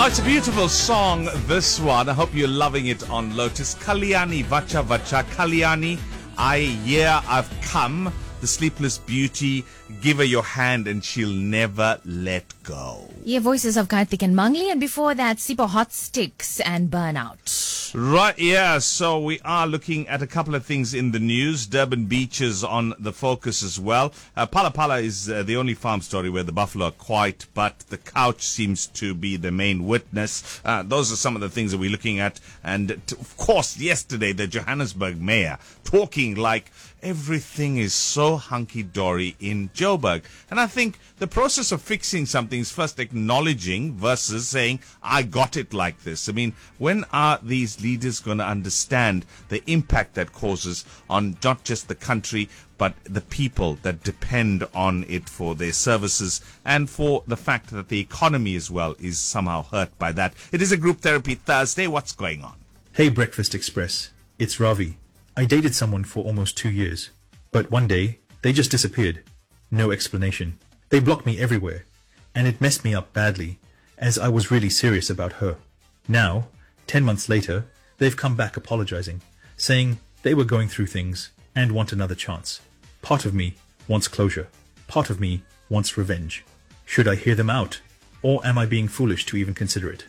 Oh, it's a beautiful song, this one. I hope you're loving it on Lotus. Kalyani Vacha Vacha. Kalyani, I've come. The Sleepless Beauty. Give her your hand and she'll never let go. Yeah, voices of Karthik and Mangli. And before that, Sipo Hot Sticks and Burnout. Right, yeah. So we are looking at a couple of things in the news. Durban Beaches on the focus as well. Pala Pala is the only farm story where the buffalo are quiet, but the couch seems to be the main witness. Those are some of the things that we're looking at. And of course, yesterday, the Johannesburg mayor talking like everything is so hunky-dory in Joburg. And I think the process of fixing something is first acknowledging versus saying, I got it like this. I mean, when are these leaders going to understand the impact that causes on not just the country, but the people that depend on it for their services and for the fact that the economy as well is somehow hurt by that? It is a Group Therapy Thursday. What's going on? Hey, Breakfast Express. It's Ravi. I dated someone for almost 2 years, but one day they just disappeared. No explanation. They blocked me everywhere, and it messed me up badly, as I was really serious about her. Now, 10 months later, they've come back apologizing, saying they were going through things and want another chance. Part of me wants closure. Part of me wants revenge. Should I hear them out, or am I being foolish to even consider it?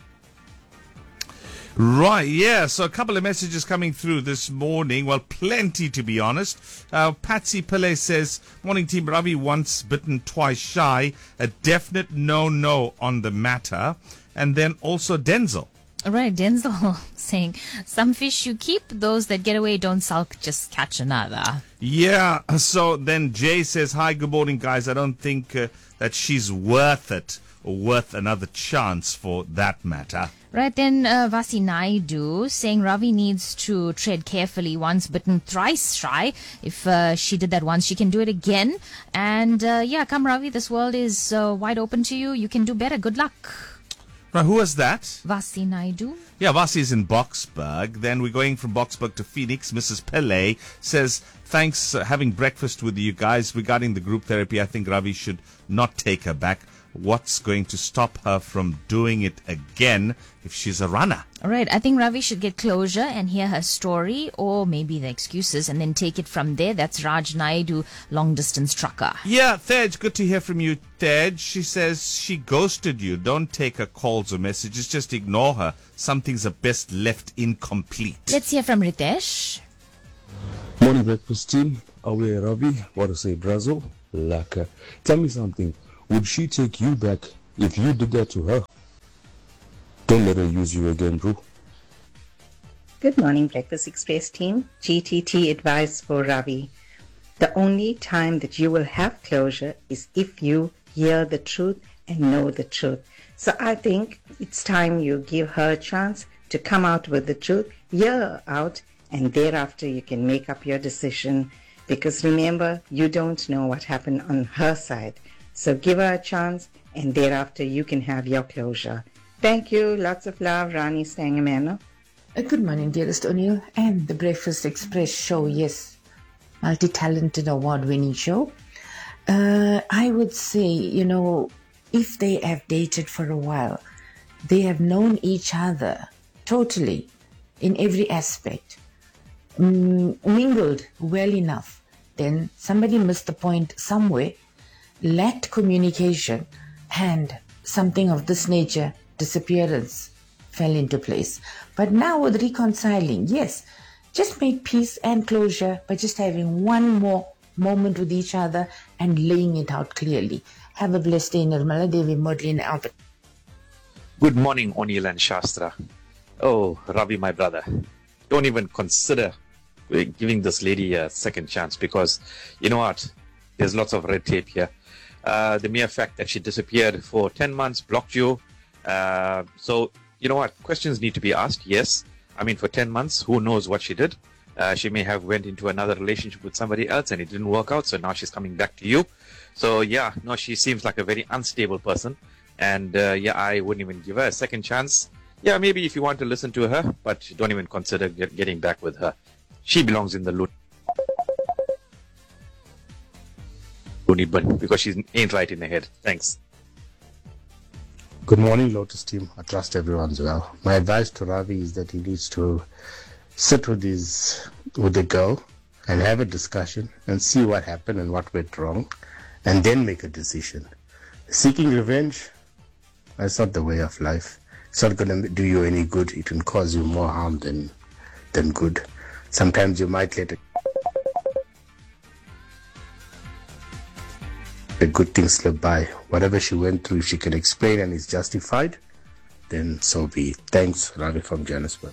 Right, yeah. So a couple of messages coming through this morning. Well, plenty to be honest. Patsy Pillay says, morning team, Ravi once bitten, twice shy. A definite no on the matter. And then also Denzel. All right, Denzel saying, some fish you keep, those that get away don't sulk, just catch another. Yeah, so then Jay says, hi, good morning, guys. I don't think that she's worth it or worth another chance for that matter. Right, then Vasi Naidu saying Ravi needs to tread carefully. Once bitten, thrice shy. If she did that once, she can do it again. And yeah, come Ravi, this world is wide open to you. You can do better. Good luck. Right, who was that? Vasi Naidu. Yeah, Vasi is in Boksburg. Then we're going from Boksburg to Phoenix. Mrs. Pillay says, thanks having breakfast with you guys. Regarding the group therapy, I think Ravi should not take her back. What's going to stop her from doing it again if she's a runner? All right, I think Ravi should get closure and hear her story or maybe the excuses and then take it from there. That's Raj Naidu, long-distance trucker. Yeah, Tej, good to hear from you, Tej. She says she ghosted you. Don't take her calls or messages. Just ignore her. Some things are best left incomplete. Let's hear from Ritesh. Morning breakfast team. Awe Ravi, what to say, Brazil? Laka. Tell me something. Would she take you back if you did that to her? Don't let her use you again, bro. Good morning, Breakfast Express team. GTT advice for Ravi. The only time that you will have closure is if you hear the truth and know the truth. So I think it's time you give her a chance to come out with the truth, hear her out, and thereafter you can make up your decision. Because remember, you don't know what happened on her side. So give her a chance, and thereafter you can have your closure. Thank you. Lots of love, Rani Stangamano. Good morning, dearest O'Neill, and the Breakfast Express show. Yes, multi-talented, award-winning show. I would say, if they have dated for a while, they have known each other totally in every aspect, mingled well enough, then somebody missed the point somewhere, lacked communication, and something of this nature, disappearance, fell into place. But now with reconciling, yes, just make peace and closure by just having one more moment with each other and laying it out clearly. Have a blessed day, Nirmala Devi, Modlin Albert. Good morning, O'Neill and Shastra. Oh, Ravi, my brother, don't even consider giving this lady a second chance because, you know what, there's lots of red tape here. The mere fact that she disappeared for 10 months, blocked you. So, you know what, questions need to be asked, yes. I mean, for 10 months, who knows what she did? She may have went into another relationship with somebody else and it didn't work out, so now she's coming back to you. So, yeah, no, she seems like a very unstable person. And, yeah, I wouldn't even give her a second chance. Yeah, maybe if you want to listen to her, but don't even consider getting back with her. She belongs in the loony bin because she ain't right in the head. Thanks. Good morning, Lotus team. I trust everyone's well. My advice to Ravi is that he needs to sit with the girl and have a discussion and see what happened and what went wrong, and then make a decision. Seeking revenge, that's not the way of life. It's not going to do you any good. It can cause you more harm than good. Sometimes you might let a good thing slip by. Whatever she went through, if she can explain and is justified, then so be it. Thanks, Ravi from Johannesburg.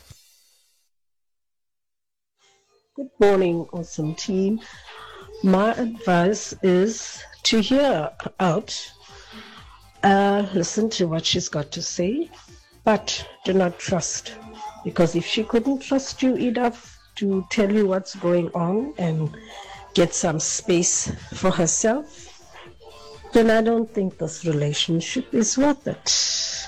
Good morning, awesome team. My advice is to hear her out, listen to what she's got to say, but do not trust. Because if she couldn't trust you enough to tell you what's going on and get some space for herself, then I don't think this relationship is worth it.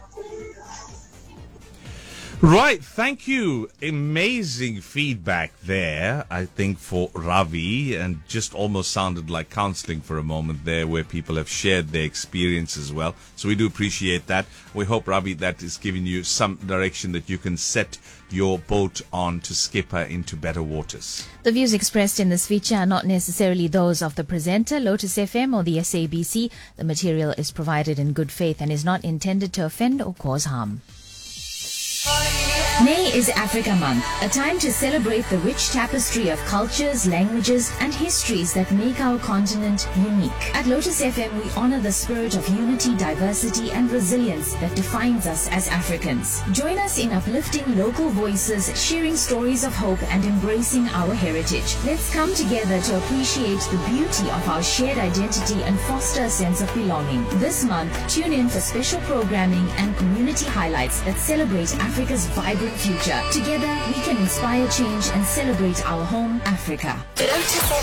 Right, thank you. Amazing feedback there, I think, for Ravi, and just almost sounded like counseling for a moment there, where people have shared their experience as well. So we do appreciate that. We hope, Ravi, that is giving you some direction that you can set your boat on to skipper into better waters. The views expressed in this feature are not necessarily those of the presenter, Lotus FM, or the SABC. The material is provided in good faith and is not intended to offend or cause harm. May is Africa Month, a time to celebrate the rich tapestry of cultures, languages, and histories that make our continent unique. At Lotus FM, we honor the spirit of unity, diversity, and resilience that defines us as Africans. Join us in uplifting local voices, sharing stories of hope, and embracing our heritage. Let's come together to appreciate the beauty of our shared identity and foster a sense of belonging. This month, tune in for special programming and community highlights that celebrate Africa's vibrant future. Together, we can inspire change and celebrate our home, Africa.